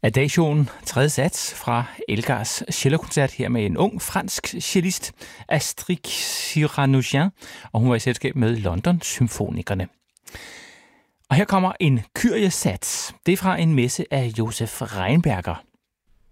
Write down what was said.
Adagioen, tredje sats fra Elgars cellokoncert her med en ung fransk cellist, Astrid Cyranogien, og hun var i selskab med London Symfonikerne. Og her kommer en kyriesats. Det er fra en messe af Josef Rheinberger.